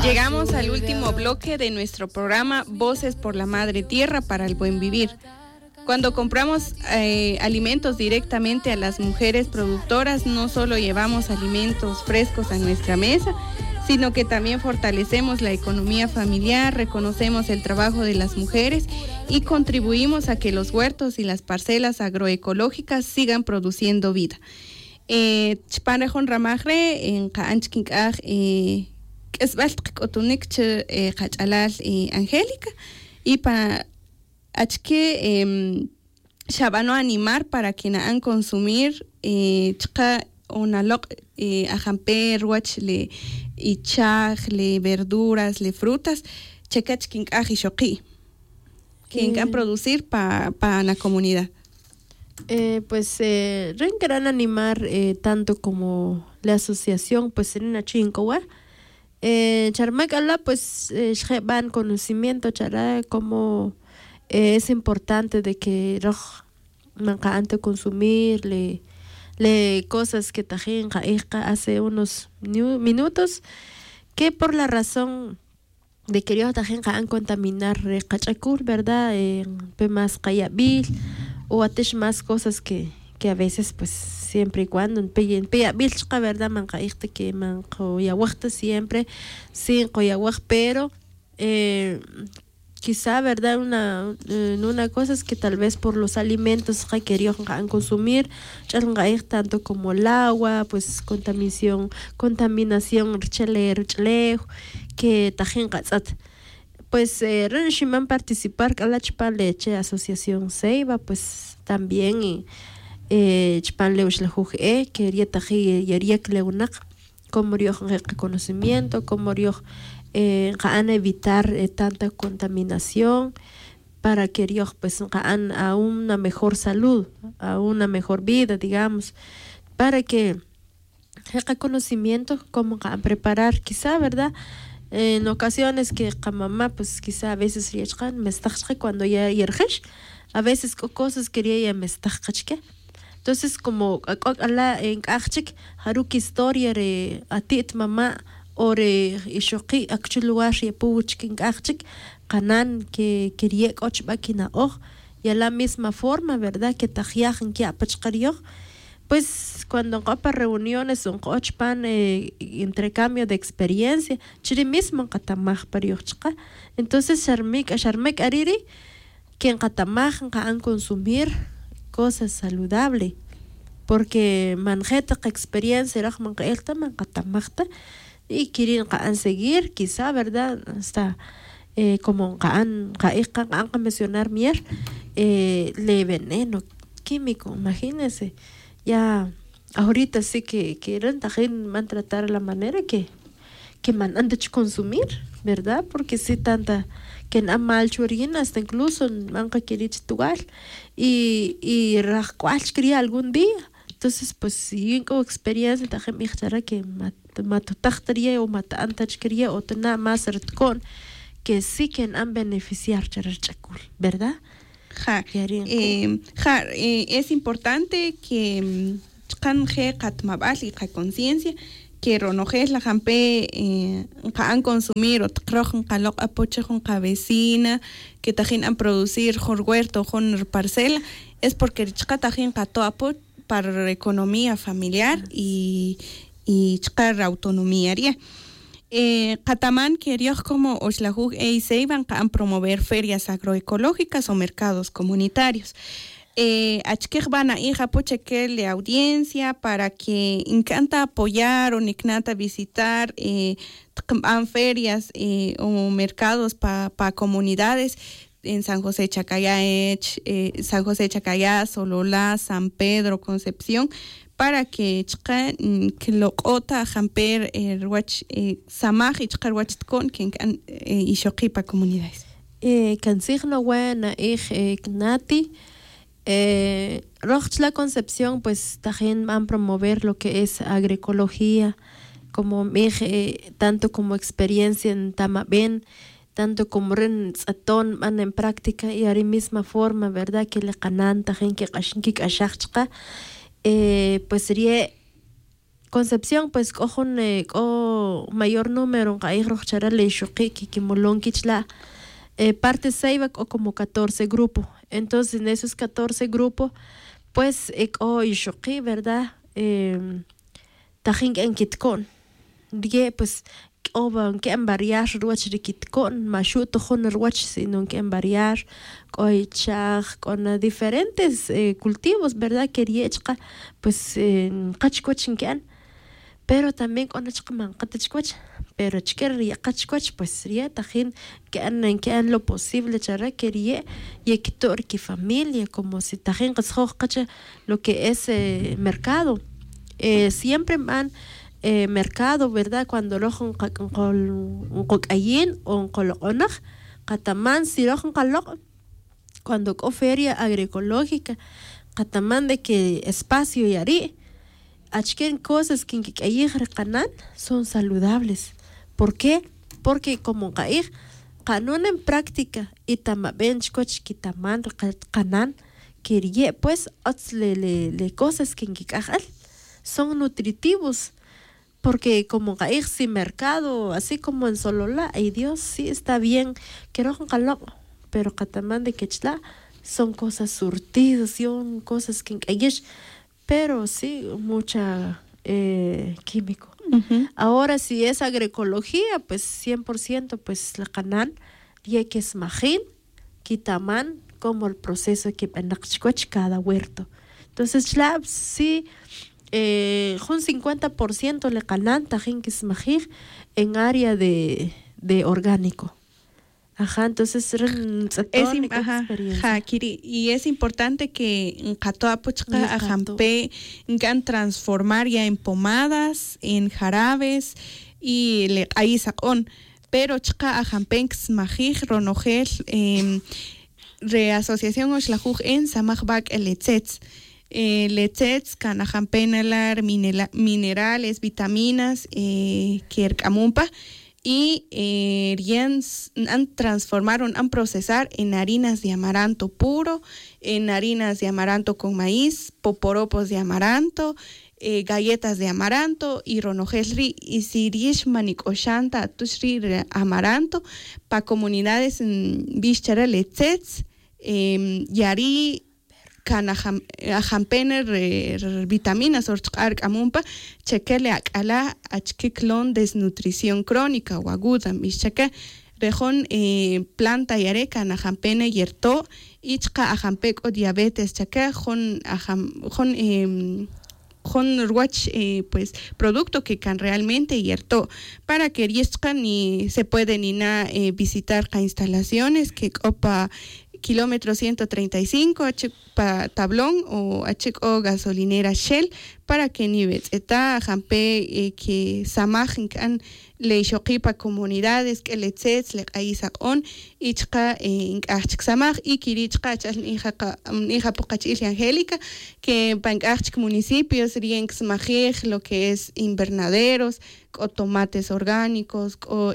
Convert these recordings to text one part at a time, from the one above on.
Llegamos al último bloque de nuestro programa Voces por la Madre Tierra para el Buen Vivir. Cuando compramos alimentos directamente a las mujeres productoras, no solo llevamos alimentos frescos a nuestra mesa, sino que también fortalecemos la economía familiar, reconocemos el trabajo de las mujeres y contribuimos a que los huertos y las parcelas agroecológicas sigan produciendo vida. Chpanrejon ramagre en Kaanchkinkaj Angélica y para Shabano animar para quien han consumir una ajamper ruachle y le verduras le frutas chekachkin aji shoqui quien can producir para la comunidad. Renqueran animar tanto como la asociación pues en una chincoa charmacala pues van conocimiento chará como es importante de que manca antes consumir le cosas que tajín hace unos minutos que por la razón de que ellos tajín han contaminar cachakur, ¿verdad? Más cayabil o atish más cosas que a veces pues siempre y cuando bilchka, ¿verdad? Manca que manco yahuachta siempre sin coyahuach, pero quizá, ¿verdad? Una cosa es que tal vez por los alimentos que querían consumir, tanto como el agua, pues contaminación, que tajín gatzat. Pues Shiman participar a la Chpan Leche Asociación Seiba, pues también Chpan Leuch quería tají yería que leunak, como rio reconocimiento, como rio gaan evitar tanta contaminación para que ellos pues gaan a una mejor salud, a una mejor vida, digamos, para que el reconocimiento como gaan preparar, quizá, ¿verdad? En ocasiones que mamá pues quizá a veces cuando ya yerjesh, a veces cosas quería ya me entonces como en achik haruki historia a ti mamá ore ishoqi akchuluar ya puchkin achik kanan que quería ochbakina y a la misma forma, ¿verdad? Que tajiajan que apachqario pues cuando copa reuniones un cochpan intercambio de experiencia chiri mismo katamaj pariochqa entonces sharmek ariri quien katamaj kan consumir cosas saludables porque manjeta experiencia rahman elta man katamajta y quieren seguir quizá, ¿verdad? Hasta como kan mencionar mier le veneno químico, imagínense. Ya ahorita sí que quieren también man tratar la manera que man han de consumir, ¿verdad? Porque sí tanta que na mal churina hasta incluso manca querich tugal y rascuach quería algún día. Entonces pues sí con experiencia también me dijera que matutachtería o matantach quería o tena más con que sí que han beneficiar charachacul, ¿verdad? Es importante que conciencia que ronojes la jampe han consumir o trojan calok apoche con cabecina que tajín han producir con huerto con parcela es porque tajín cato apoche para economía familiar y chcar autonomía haría. Catamán quería como Oxlajú e Seiban a promover ferias agroecológicas o mercados comunitarios. Achkej van a ir a pochequele audiencia para que encanta apoyar o necnata visitar ferias o mercados para comunidades en San José Chacayá, Sololá, San Pedro, Concepción, para que lo ota jamper ruach samaj y ruach con que ishoqipa comunidades. Cansigno buena gnati Rochla Concepción pues también van a promover lo que es agroecología como tanto como experiencia en Tamaben tanto como en Satón van en práctica y a la misma forma, ¿verdad? Que le canan tajen que kashinkik ashachka pues sería Concepción pues cojon mayor número hay rochara le shuqui que molonquichla parte seiva o como 14 grupos. Entonces en esos 14 grupos pues y shuqui, ¿verdad? Tajin en kitkon. Die pues oban que en variar ruach rikitkon mashuto jon ruach sino que en variar koichaj con diferentes cultivos, ¿verdad? Que riechqa pues qachquachin que pero también con man qatachquach pero chker ria qachquach pues ria tajin que en lo posible charra quería y que familia como si tajin qasqach lo que es mercado. Siempre van mercado, ¿verdad? Cuando rojan con cocaín o con colonaj, catamán si rojan calor, cuando co feria agroecológica, catamán de que espacio y ari, achquen cosas que hay canal son saludables. ¿Por qué? Porque como cair canon en práctica y tamaben chcoch quitaman canan quería pues le cosas que son nutritivos. Porque como caer sin mercado, así como en Solola, ay Dios, sí está bien, quiero calor, pero catamán de quechla son cosas surtidas, son cosas que hay, pero sí, mucha químico. Ahora, si es agroecología, pues 100%, pues la canal, y que es majín, quitamán, como el proceso que en cada huerto. Entonces, sí. Un 50% le canan tajin que es majir en área de orgánico. Ajá, entonces Kiri, y es importante que en Katoa Puchka ajampe gan transformar ya en pomadas, en jarabes y le ahí sacón, pero chka ajampe majir ronojel reasociación oshlajuj en samajbak eletzetz. Letzets can ajampenalar minerales, vitaminas, kierkamumpa y transformaron, han procesar en harinas de amaranto puro, en harinas de amaranto con maíz, poporopos de amaranto, galletas de amaranto y ronojesri y sirish manik oshanta tushri amaranto pa comunidades en bichara letzets yari can ajampener vitaminas or amumpa chequele akala achkiklon desnutrición crónica o aguda mischaka rejon planta yare can ajampene yerto ichka ajampek o diabetes chaka jon ruach pues producto que can realmente yerto para que ni se puede ni na visitar instalaciones que opa kilómetro 135 pa tablón o o gasolinera Shell para que niveles eta jampe que samajin kan le shoqipa comunidades que le tzets le aisaqon ichqa en achik samaj y kirichqa chal hija pokachil Angélica que panachik municipios rien smajej lo que es invernaderos o tomates orgánicos o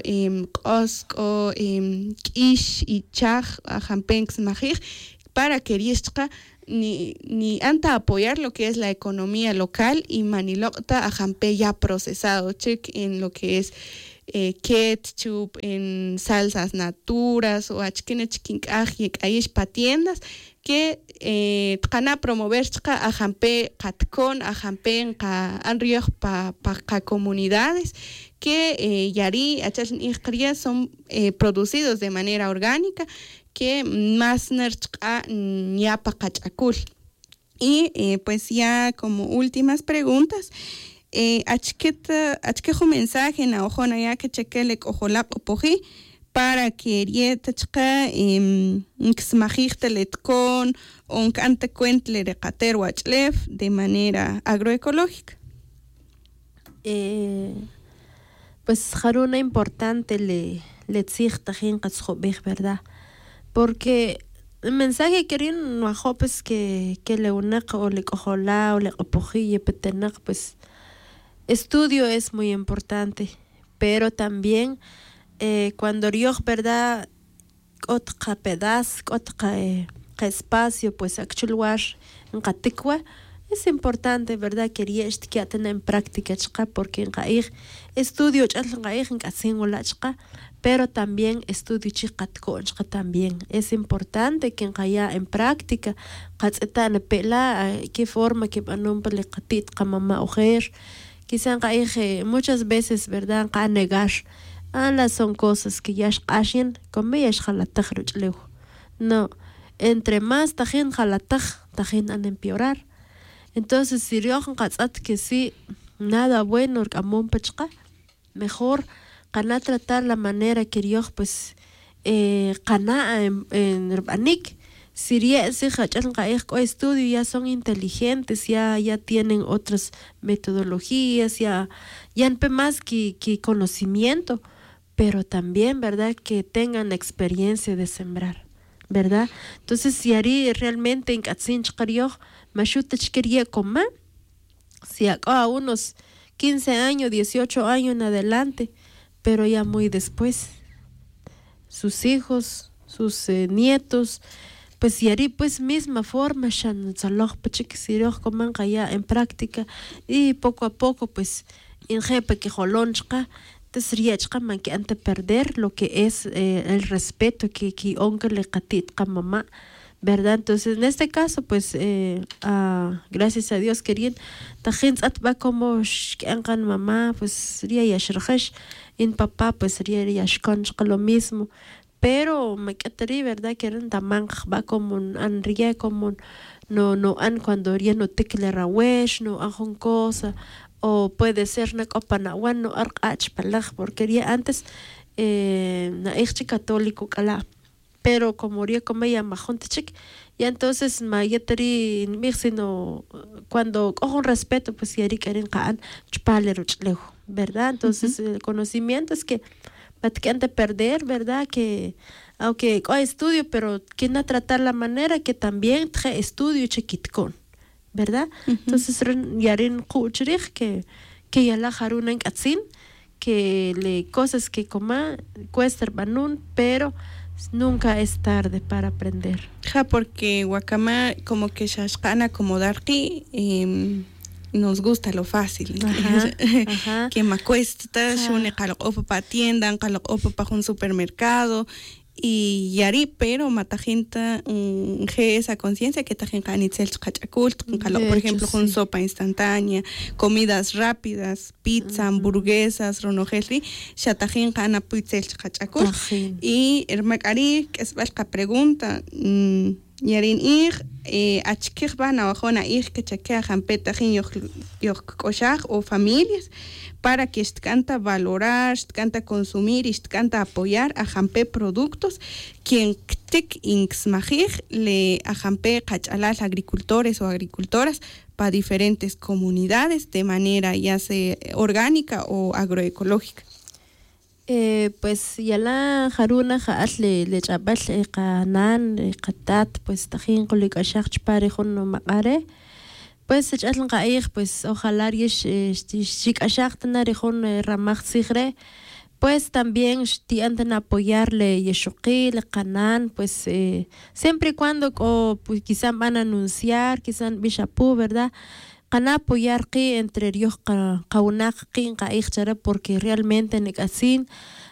ish y chaj jampenx majej para que riesca ni anta apoyar lo que es la economía local y manilocta a jampe ya procesado check en lo que es ketchup en salsas naturas o achkine chikin aish patiendas que tqana promover a jampe qatkon a jampe qa anrioj pa comunidades que yari achal inqria son producidos de manera orgánica que más nerchqa ñapa qach'akul. Y pues ya como últimas preguntas, achkejo mensaje na ojona ya que chequele ojolap opoji para que rietachqa xmajichteletcon o cante cuentle recater wachlef de manera agroecológica. Pues jaruna importante le tzigtajin qatzjobej, ¿verdad? Porque el mensaje querían no pues que le unak o le cojola o le opojille petenak, pues estudio es muy importante, pero también cuando rioj, ¿verdad? Otka pedaz, otka espacio, pues actualwash en katikwa Es importante, ¿verdad? Quería que tener en práctica, porque en estudio pero también estudio también. Es importante que en práctica, qué forma que van a mamá mujer. Quizá muchas veces, ¿verdad? A negar. Son cosas que ya hacen, como ya no, entre más tajín han empeorar. Entonces, si riojan que sí, nada bueno, mejor tratar la manera que rioja, pues, en Urbanik. Si estudio ya son inteligentes, ya tienen otras metodologías, ya han más que conocimiento, pero también, ¿verdad? Que tengan experiencia de sembrar, ¿verdad? Entonces, si harí realmente en Katsin Chkarioch, Mashuta Chkerie Koma, si acá a unos 15 años, 18 años en adelante, pero ya muy después, sus hijos, sus nietos, pues y harí pues misma forma, shan tzaloch pachik siroch coman ya en práctica, y poco a poco, pues, en jepe que jolonchka, man que antes perder lo que es el respeto que onkel le katit mamá, ¿verdad? Entonces en este caso pues gracias a Dios querían tajín va como que angan mamá pues sería yashrajesh en papá pues sería yashkon lo mismo, pero me quedaría, ¿verdad? Que eran tamang va como an ría como no an cuando ría no te que le rawesh no hajon cosa, o puede ser na copanawan no arqach palaj porque antes na católico kala, pero como ría como ya majón chic, y entonces mayetri sino cuando cojo respeto pues ya quieren kaan chpalero chlejo, ¿verdad? Entonces el conocimiento es que antes perder, ¿verdad? Que aunque hay estudio, pero que no tratar la manera que también trae estudio chiquitkon, ¿verdad? Entonces yarin kuchrich que ya la haruna en katsin, que le cosas que coma cuesta banun, pero nunca es tarde para aprender. Ja, porque Wakama como que shashkan acomodar nos gusta lo fácil. Ajá. Que me cuesta, shune kalok pa tienda, kalok pa un supermercado. Y yari, pero matajinta esa conciencia que tajen kanitzel chachakul, por ejemplo, con sopa instantánea, comidas rápidas, pizza, hamburguesas, ronojeli, shatajen kana puitzel chachakul. Y hermacari, que es la pregunta, yarin achkir van a bajona que chaquea jampeta koshach o familias para que canta valorar, canta consumir y canta apoyar a jampe productos quien tic inxmajir le a jampe cachalas agricultores o agricultoras para diferentes comunidades de manera ya sea orgánica o agroecológica. Pues ya la haruna le chabal kanan katat pues tajin kolikashach parejón no maqare pues echatlan qaig pues ojalá yesh shikashachna rejón ramaj sigre pues también tienden a apoyarle yeshuqil kanan pues siempre y cuando pues quizá van a anunciar quizá bishapu, ¿verdad? Kana apoyar que entre Dios kaunak kin chara porque realmente negasin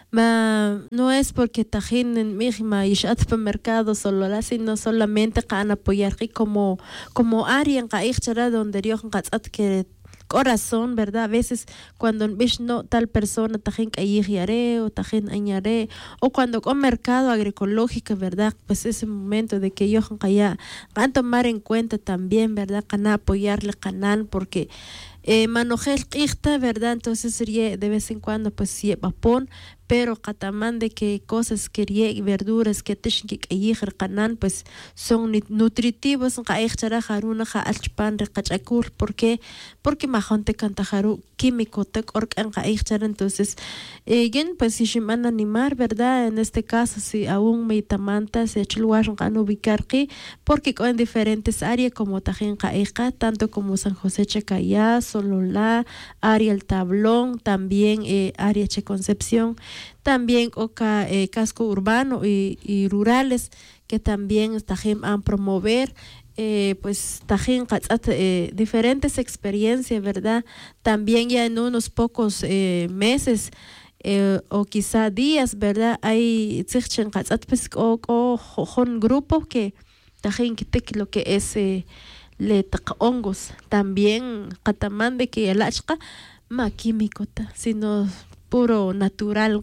no es porque tajín en misma y shat mercado solo la sino solamente kana apoyar que como área en chara donde Dios que corazón, ¿verdad? A veces cuando ves no tal persona tajín yare o tajín añare o cuando con mercado agroecológico, ¿verdad? Pues ese momento de que ellos van a tomar en cuenta también, ¿verdad? Cana apoyarle canan porque manojel quista, ¿verdad? Entonces sería de vez en cuando pues si vapón, pero catamán de que cosas que verduras que tishin que canan pues son nutritivos caechara haruna ja alchpan recachacur porque majonte cantajaru químico tec orcan caechara entonces bien pues si se van a animar, ¿verdad? En este caso si aún me tamanta se chulwaron can ubicar que porque en diferentes áreas como tajen caeja tanto como San José Chacayá, Sololá, área El Tablón, también área Che Concepción, también casco urbano y rurales que también han promover pues tajín diferentes experiencias, ¿verdad? También ya en unos pocos meses o quizá días, ¿verdad? Hay pues un grupo que tajín lo que es le hongos. También catamande que el achka ma químico sino puro natural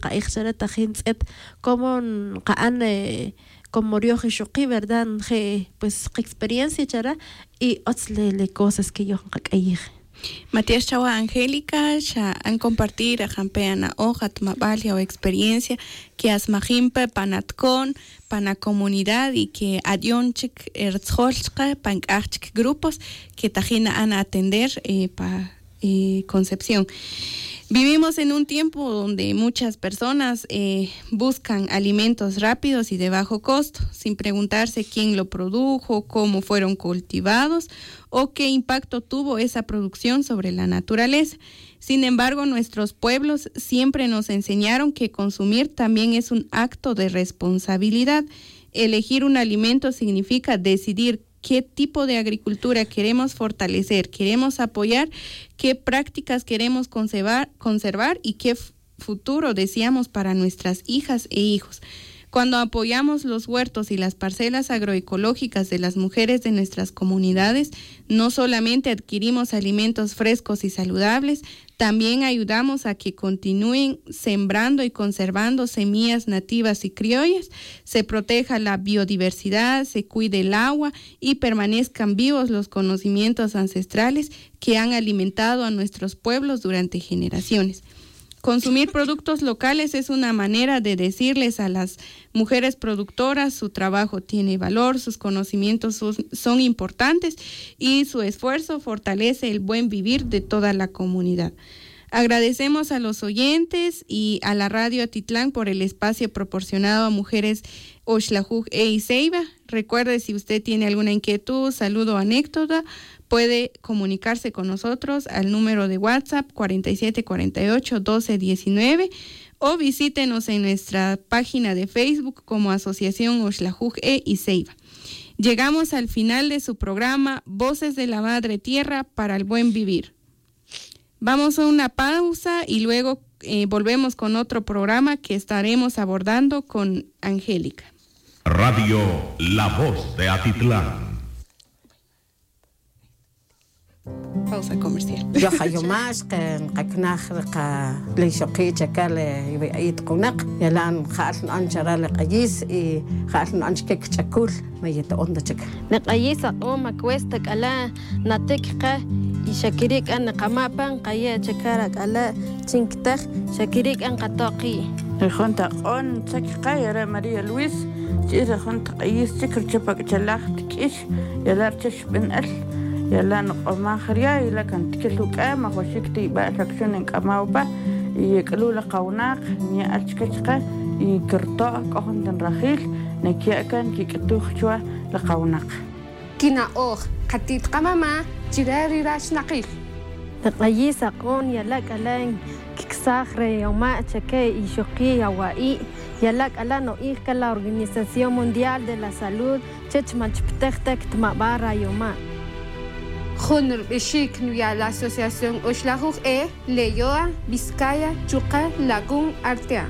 como como rio que verdad pues experiencia chara y otras cosas que yo Matías Chawa Angélica ya han compartido a jampeana hoja tmabalia o experiencia que asmajimpe panatcon pana comunidad y que adionchik erzholchka pankachik grupos que tajina an atender pa Concepción. Vivimos en un tiempo donde muchas personas buscan alimentos rápidos y de bajo costo, sin preguntarse quién lo produjo, cómo fueron cultivados o qué impacto tuvo esa producción sobre la naturaleza. Sin embargo, nuestros pueblos siempre nos enseñaron que consumir también es un acto de responsabilidad. Elegir un alimento significa decidir qué tipo de agricultura queremos fortalecer, queremos apoyar, qué prácticas queremos conservar y qué futuro deseamos para nuestras hijas e hijos. Cuando apoyamos los huertos y las parcelas agroecológicas de las mujeres de nuestras comunidades, no solamente adquirimos alimentos frescos y saludables, también ayudamos a que continúen sembrando y conservando semillas nativas y criollas, se proteja la biodiversidad, se cuide el agua y permanezcan vivos los conocimientos ancestrales que han alimentado a nuestros pueblos durante generaciones. Consumir productos locales es una manera de decirles a las mujeres productoras su trabajo tiene valor, sus conocimientos son importantes y su esfuerzo fortalece el buen vivir de toda la comunidad. Agradecemos a los oyentes y a la Radio Atitlán por el espacio proporcionado a mujeres Oxlajuj y Ceiba. Recuerde, si usted tiene alguna inquietud, saludo o anécdota, puede comunicarse con nosotros al número de WhatsApp 4748-1219 o visítenos en nuestra página de Facebook como Asociación Oxlajuj y Ceiba. Llegamos al final de su programa Voces de la Madre Tierra para el Buen Vivir. Vamos a una pausa y luego volvemos con otro programa que estaremos abordando con Angélica. Radio La Voz de Atitlán. Pausa comercial. Yo hayo más que kaknach ka leishoqi chakale yit qunak yalan khaln anchara qayis y khaln anchkek chakul mayet onda chak naqayis aqoma cuesta kala natekqa y shakirik an qamapan qaya chakara kala chinktaj shakirik an qataqi Rejonta on chakqa yara María Luis chira jonta qayis chikr chapak chalaq tikish yalar chash bin al يلا نقوم خريا يلا كنت كلو كام خوشكتي بقى فكشن كما وبا يقولوا لقوناق ني اشكشقه يكرطا كهن رخيل نكيا كان كيكتو خشوا لقوناق كنا اوخ قتيت قماما جراري راش نقيل تقيس قون يلا كلان كساخر يوما تشكي يشقي يوائي يلا كلا نو إيه كلا Organización Mundial de la Salud تشمل بتختك تمبارا يوما Honor Beshik Nuya la Asociación Oxlajuj Leyoa, Vizcaya, Chuca, Lagún, Artea.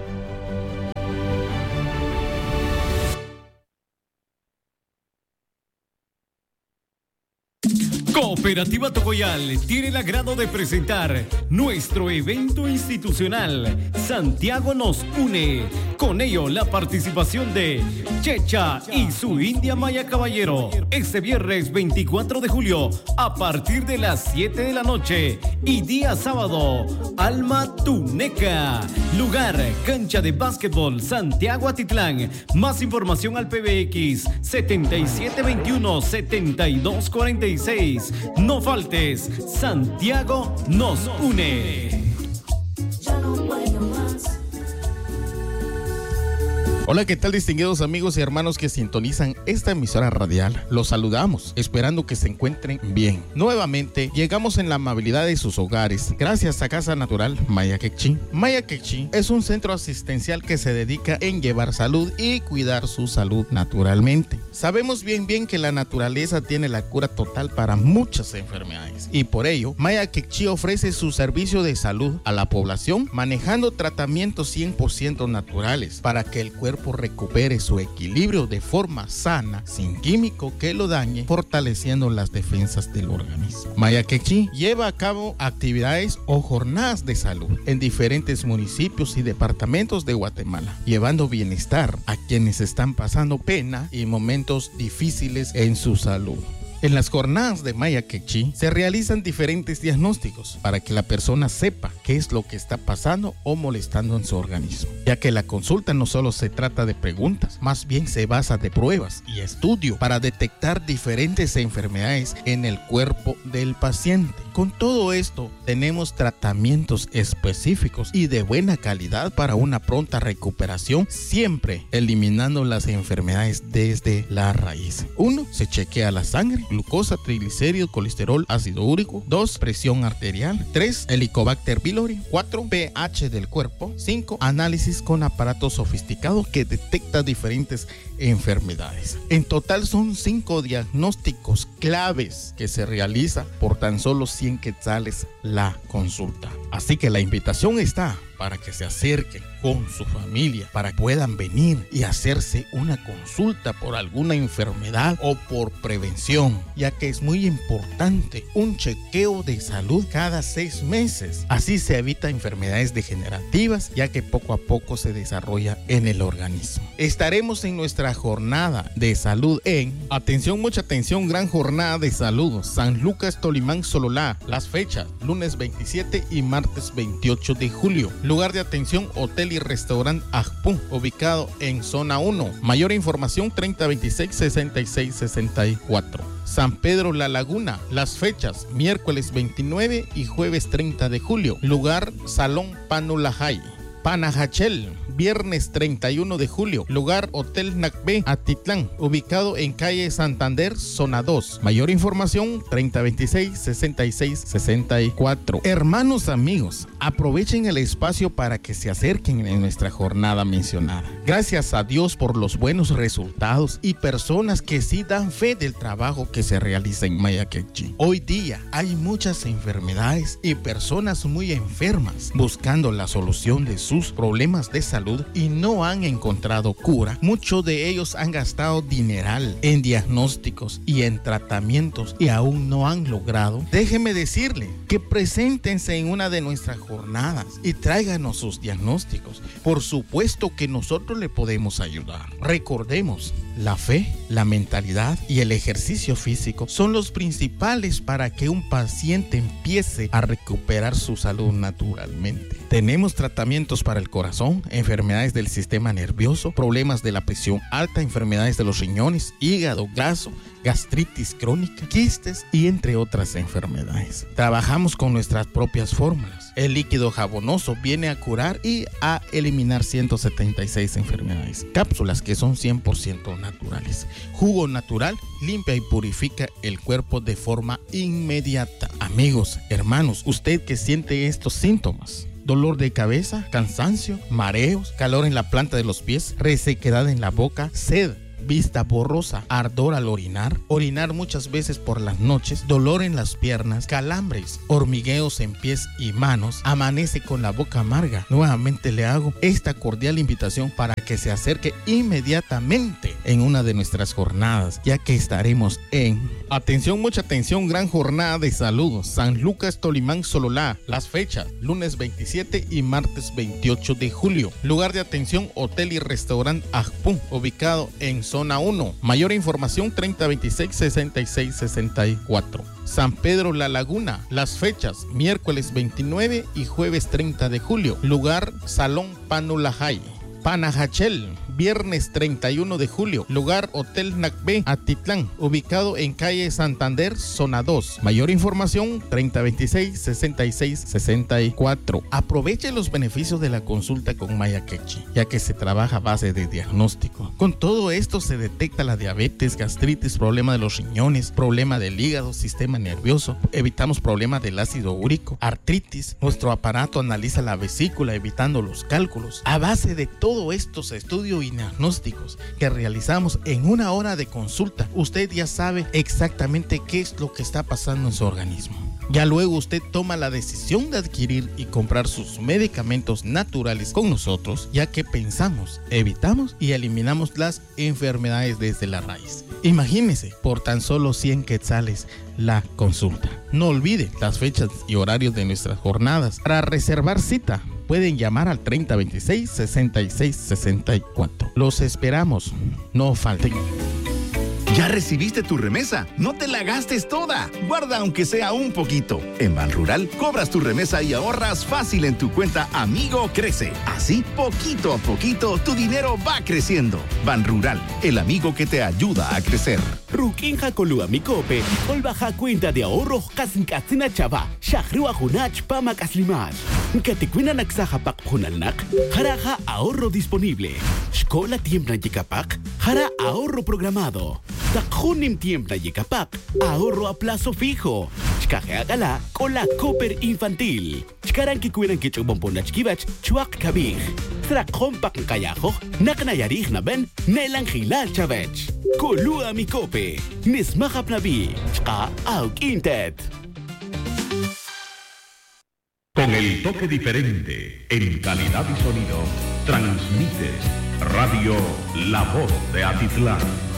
Cooperativa Tocoyal tiene el agrado de presentar nuestro evento institucional Santiago nos une. Con ello la participación de Checha y su India Maya Caballero este viernes 24 de julio a partir de las 7 de la noche y día sábado Alma Tuneca. Lugar cancha de básquetbol Santiago Atitlán. Más información al PBX 7721-7246. No faltes, Santiago nos une. Hola, ¿qué tal, distinguidos amigos y hermanos que sintonizan esta emisora radial? Los saludamos, esperando que se encuentren bien. Nuevamente, llegamos en la amabilidad de sus hogares, gracias a Casa Natural Maya Quechí. Maya Quechí es un centro asistencial que se dedica en llevar salud y cuidar su salud naturalmente. Sabemos bien que la naturaleza tiene la cura total para muchas enfermedades y por ello, Maya Quechí ofrece su servicio de salud a la población manejando tratamientos 100% naturales para que el cuerpo recupere su equilibrio de forma sana, sin químico que lo dañe, fortaleciendo las defensas del organismo. Maya Quechí lleva a cabo actividades o jornadas de salud en diferentes municipios y departamentos de Guatemala, llevando bienestar a quienes están pasando pena y momentos difíciles en su salud. En las jornadas de Maya Quechí se realizan diferentes diagnósticos para que la persona sepa qué es lo que está pasando o molestando en su organismo, ya que la consulta no solo se trata de preguntas, más bien se basa de pruebas y estudio para detectar diferentes enfermedades en el cuerpo del paciente. Con todo esto, tenemos tratamientos específicos y de buena calidad para una pronta recuperación, siempre eliminando las enfermedades desde la raíz. 1. Se chequea la sangre, glucosa, triglicéridos, colesterol, ácido úrico. 2. Presión arterial. 3. Helicobacter pylori. 4. pH del cuerpo. 5. Análisis con aparato sofisticado que detecta diferentes enfermedades. En total son 5 diagnósticos claves que se realiza por tan solo 100 quetzales la consulta. Así que la invitación está para que se acerquen con su familia, para que puedan venir y hacerse una consulta por alguna enfermedad o por prevención, ya que es muy importante un chequeo de salud cada 6 meses. Así se evita enfermedades degenerativas, ya que poco a poco se desarrolla en el organismo. Estaremos en nuestra jornada de salud en, atención, mucha atención, gran jornada de salud, San Lucas, Tolimán, Sololá. Las fechas, lunes 27 y martes 28 de julio. Lugar de atención, hotel y restaurante Ajpún, ubicado en zona 1. Mayor información, 3026-6664. San Pedro La Laguna. Las fechas, miércoles 29 y jueves 30 de julio. Lugar, Salón Panulajay. Panajachel, viernes 31 de julio. Lugar, Hotel Nacbé, Atitlán, ubicado en calle Santander, zona 2. Mayor información, 3026-6664. Hermanos, amigos, aprovechen el espacio para que se acerquen en nuestra jornada mencionada. Gracias a Dios por los buenos resultados y personas que sí dan fe del trabajo que se realiza en Maya Quechí. Hoy día hay muchas enfermedades y personas muy enfermas buscando la solución de sus problemas de salud y no han encontrado cura. Muchos de ellos han gastado dineral en diagnósticos y en tratamientos y aún no han logrado. Déjeme decirle que preséntense en una de nuestras jornadas y tráiganos sus diagnósticos. Por supuesto que nosotros le podemos ayudar. Recordemos, la fe, la mentalidad y el ejercicio físico son los principales para que un paciente empiece a recuperar su salud naturalmente. Tenemos tratamientos para el corazón, enfermedades del sistema nervioso, problemas de la presión alta, enfermedades de los riñones, hígado graso, gastritis crónica, quistes y entre otras enfermedades. Trabajamos con nuestras propias fórmulas. El líquido jabonoso viene a curar y a eliminar 176 enfermedades. Cápsulas que son 100% naturales. Jugo natural limpia y purifica el cuerpo de forma inmediata. Amigos, hermanos, usted que siente estos síntomas: dolor de cabeza, cansancio, mareos, calor en la planta de los pies, resequedad en la boca, sed, vista borrosa, ardor al orinar muchas veces por las noches, dolor en las piernas, calambres, hormigueos en pies y manos, amanece con la boca amarga. Nuevamente le hago esta cordial invitación para que se acerque inmediatamente en una de nuestras jornadas, ya que estaremos en, atención, mucha atención, gran jornada de salud, San Lucas, Tolimán, Sololá. Las fechas, lunes 27 y martes 28 de julio. Lugar de atención, hotel y restaurante Ajpún, ubicado en zona 1. Mayor información, 3026-6664. San Pedro La Laguna. Las fechas, miércoles 29 y jueves 30 de julio. Lugar, Salón Panulajay. Panajachel, viernes 31 de julio, lugar Hotel Nacbé, Atitlán, ubicado en calle Santander, zona 2. Mayor información 3026-6664. Aproveche los beneficios de la consulta con Maya Quechi, ya que se trabaja a base de diagnóstico. Con todo esto se detecta la diabetes, gastritis, problema de los riñones, problema del hígado, sistema nervioso, evitamos problemas del ácido úrico, artritis. Nuestro aparato analiza la vesícula evitando los cálculos. A base de todos estos estudios y diagnósticos que realizamos en una hora de consulta, usted ya sabe exactamente qué es lo que está pasando en su organismo. Ya luego usted toma la decisión de adquirir y comprar sus medicamentos naturales con nosotros, ya que pensamos, evitamos y eliminamos las enfermedades desde la raíz. Imagínese, por tan solo 100 quetzales la consulta. No olvide las fechas y horarios de nuestras jornadas. Para reservar cita, pueden llamar al 3026-6664. Los esperamos, no falten. ¿Ya recibiste tu remesa? No te la gastes toda. Guarda aunque sea un poquito. En Banrural cobras tu remesa y ahorras fácil en tu cuenta Amigo Crece. Así, poquito a poquito, tu dinero va creciendo. Banrural, el amigo que te ayuda a crecer. Rukinja Kolua Mikope, Olbaja cuenta de ahorro Kasinkatsina Chava, Shahrua Hunach Pama Kaslimash. Katikuina Naksaja Pak Hunalnak, Jaraja ahorro disponible. Escola Tiempna Yikapak, Jara ahorro programado. Takhunim Tiempna Yikapak, ahorro a plazo fijo. Chkajeagala, Cola Cooper Infantil. Chkaran Kikuiran Kichubomponach Kibach, Chuak Kabij. Trakjon Pak Kayajo, Naknayarij Naben, Nelan Hilal Chavech. Kolua Mikope, Nismahap Nabi, Chka Auk Intet. Con el toque diferente, en calidad y sonido, transmite Radio La Voz de Atitlán.